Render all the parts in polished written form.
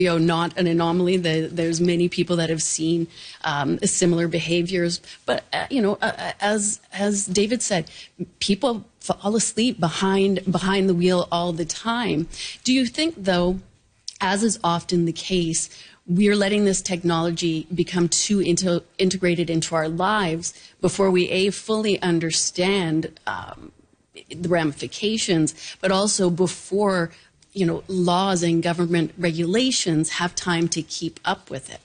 not an anomaly. There's many people that have seen similar behaviors. But, as David said, people fall asleep behind the wheel all the time. Do you think, though, as is often the case, we're letting this technology become too integrated into our lives before we, fully understand the ramifications, but also before laws and government regulations have time to keep up with it?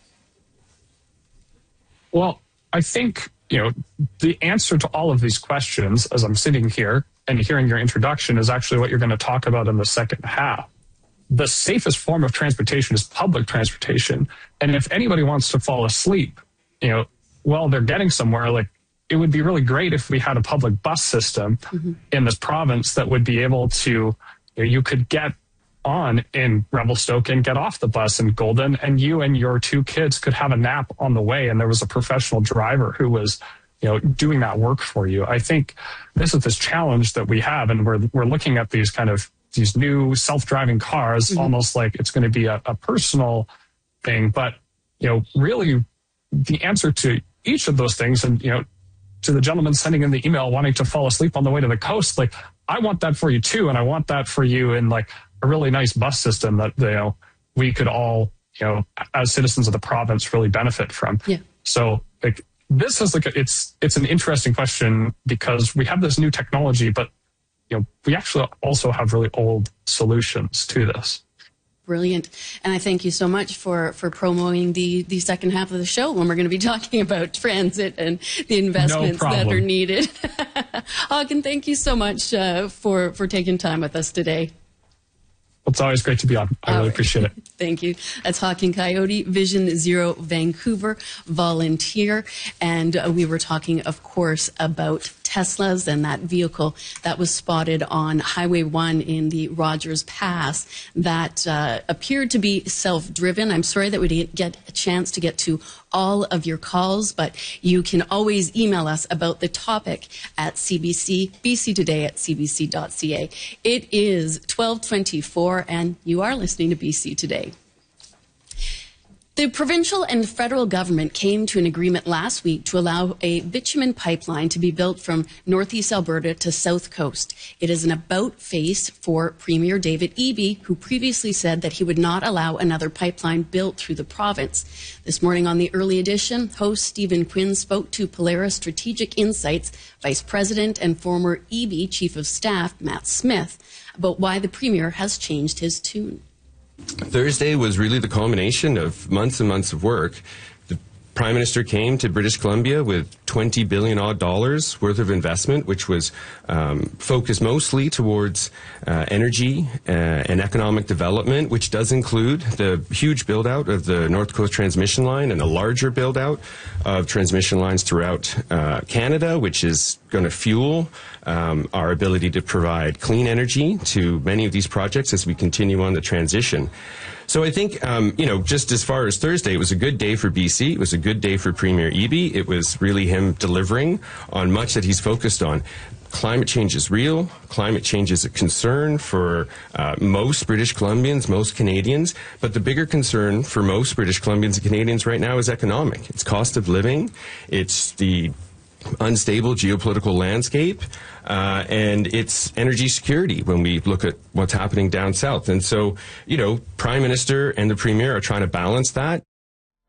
Well, I think, the answer to all of these questions, as I'm sitting here and hearing your introduction, is actually what you're going to talk about in the second half. The safest form of transportation is public transportation. And if anybody wants to fall asleep, while they're getting somewhere, it would be really great if we had a public bus system in this province that would be able to, you could get on in Revelstoke and get off the bus in Golden, and you and your two kids could have a nap on the way, and there was a professional driver who was doing that work for you. I think this is this challenge that we have, and we're looking at these new self-driving cars almost like it's going to be a personal thing. But really the answer to each of those things, and to the gentleman sending in the email wanting to fall asleep on the way to the coast, I want that for you too, and I want that for you in a really nice bus system that we could all as citizens of the province really benefit from. Yeah. So this is it's an interesting question because we have this new technology, but we actually also have really old solutions to this. Brilliant. And I thank you so much for promoting the second half of the show when we're going to be talking about transit and the investments that are needed. Håkan, thank you so much for taking time with us today. It's always great to be on. I really appreciate it. Thank you. That's Håkan Coyote, Vision Zero Vancouver volunteer. And we were talking, of course, about Teslas and that vehicle that was spotted on Highway 1 in the Rogers Pass that appeared to be self-driven. I'm sorry that we didn't get a chance to get to all of your calls, but you can always email us about the topic at CBC, bctoday@cbc.ca. It is 12:24, and you are listening to BC Today. The provincial and federal government came to an agreement last week to allow a bitumen pipeline to be built from northeast Alberta to south coast. It is an about-face for Premier David Eby, who previously said that he would not allow another pipeline built through the province. This morning on the Early Edition, host Stephen Quinn spoke to Polaris Strategic Insights Vice President and former Eby Chief of Staff Matt Smith about why the Premier has changed his tune. Thursday was really the culmination of months and months of work. The Prime Minister came to British Columbia with $20 billion worth of investment, which was focused mostly towards energy and economic development, which does include the huge build-out of the North Coast Transmission Line and a larger build-out of transmission lines throughout Canada, which is going to fuel our ability to provide clean energy to many of these projects as we continue on the transition. So I think, just as far as Thursday, it was a good day for BC. It was a good day for Premier Eby. It was really him delivering on much that he's focused on. Climate change is real. Climate change is a concern for most British Columbians, most Canadians. But the bigger concern for most British Columbians and Canadians right now is economic. It's cost of living. It's the unstable geopolitical landscape, and it's energy security when we look at what's happening down south. And so, Prime Minister and the Premier are trying to balance that.